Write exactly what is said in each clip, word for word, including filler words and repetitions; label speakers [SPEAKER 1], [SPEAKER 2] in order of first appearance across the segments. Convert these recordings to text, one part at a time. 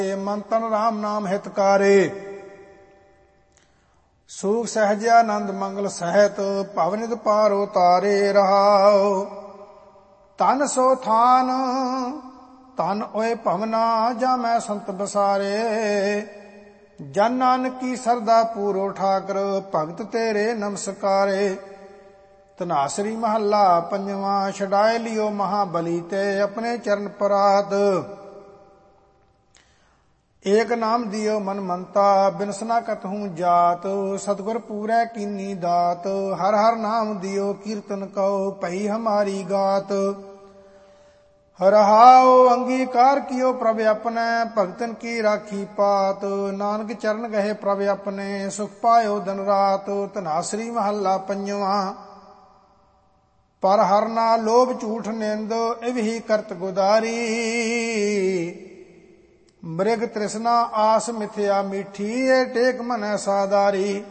[SPEAKER 1] ਮਨ ਤਨ ਰਾਮ ਨਾਮ ਹਿਤਕਾਰੇ। ਸੂਖ ਸਹਿਜ ਆਨੰਦ ਮੰਗਲ ਸਹਿਤ ਭਵਨਿਤ ਪਾਰ ਉਤਾਰੇ ਰਹਾਉ। ਤਨ ਸੋ ਥਾਨ ਤਨ ਓਏ ਭਵਨਾ ਜਾਮੈ ਸੰਤ ਬਸਾਰੇ। ਜਨ ਨਾਨਕੀ ਸਰਦਾ ਪੂਰੋ ਠਾਕਰ ਭਗਤ ਤੇਰੇ ਨਮਸਕਾਰੇ। ਧਨਾਸਰੀ ਮਹੱਲਾ ਪੰਜਵਾਂ। ਛਡਾਏ ਲਿਓ ਮਹਾਬਲੀ ਤੇ ਆਪਣੇ ਚਰਨ ਪਰਾਤ। ਏਕ ਨਾਮ ਦਿਓ ਮਨ ਮੰਤਾ ਬਿਨਸਨਾ ਕਤਹੂ ਜਾਤ। ਸਤਿਗੁਰ ਪੂਰੈ ਕੀਨੀ ਦਾਤ ਹਰ ਹਰ ਨਾਮ ਦਿਓ ਕੀਰਤਨ ਕਉ ਭਈ ਹਮਾਰੀ ਗਾਤ। ਰਹਾਉ ਅੰਗੀਕਾਰ ਕੀਓ ਪ੍ਰਭ ਆਪਣੈ ਭਗਤਨ ਕੀ ਰਾਖੀ ਪਾਤ। ਨਾਨਕ ਚਰਨ ਗਏ ਪ੍ਰਭ ਆਪਣੇ ਸੁਖ ਪਾਇਓ ਦਿਨ ਰਾਤ। ਧਨਾਸਰੀ ਮਹੱਲਾ ਪੰਜਵਾਂ। ਪਰ ਹਰ ਨਾ ਲੋਭ ਝੂਠ ਨਿੰਦ ਇਵਹੀ ਕਰਤ ਗੁਦਾਰੀ। ਮ੍ਰਿਗ ਤ੍ਰਿਸ਼ਨਾ ਆਸ ਮਿਥਿਆ ਮੀਠੀ ਏ ਟੇਕ ਮਨੈ ਸਾਦਾਰੀ।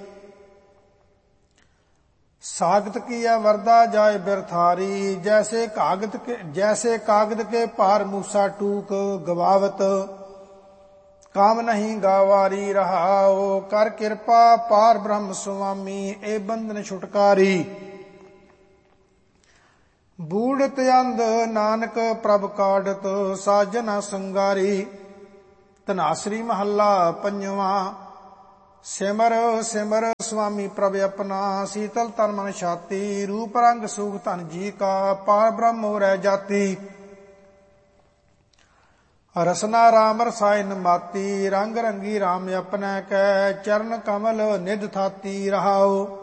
[SPEAKER 1] ਸਾਗਤ ਕੀਆ ਵਰਦਾ ਜਾਏ ਬਿਰਥਾਰੀ। ਜੈਸੇ ਕਾਗਦ ਕੇ ਜੈਸੇ ਕਾਗਦ ਕੇ ਭਾਰ ਮੂਸਾ ਟੂਕ ਗਵਾਵਤ। ਕਾਮ ਨਹੀਂ ਗਾਵਾਰੀ ਰਹਾਓ ਕਰ ਕਿਰਪਾ ਪਾਰ ਬ੍ਰਹਮ ਸੁਆਮੀ ਇਹ ਬੰਧਨ ਛੁਟਕਾਰੀ। ਬੂੜਤ ਅੰਧ ਨਾਨਕ ਪ੍ਰਭ ਕਾਢਤ ਸਾਜਨ ਸੰਗਾਰੀ। ਧਨਾਸਰੀ ਮਹੱਲਾ ਪੰਜਵਾਂ। ਸਿਮਰ ਸਿਮਰ ਸੁਆਮੀ ਪ੍ਰਭ ਆਪਣਾ ਸੀਤਲ ਤਨ ਮਨ ਛਾਤੀ। ਰੂਪ ਰੰਗ ਸੂਖ ਧਨ ਜੀ ਕਾ ਪਾਰ ਬ੍ਰਹਮ ਰਹਿ ਜਾਤੀ। ਰਸਨਾ ਰਾਮ ਰਸਾਇਨ ਮਾਤੀ ਰੰਗ ਰੰਗੀ ਰਾਮ ਆਪਣਾ ਕੈ ਚਰਨ ਕਮਲ ਨਿਧ ਥਾਤੀ ਰਹਾਓ।